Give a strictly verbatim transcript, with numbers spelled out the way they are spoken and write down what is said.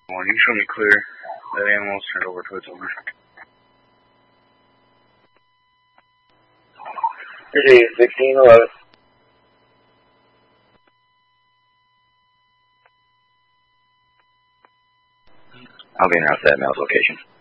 Morning, show me clear. That animal's turned over to its owner. Thirty sixteen eleven. I'll be in route to that male's location.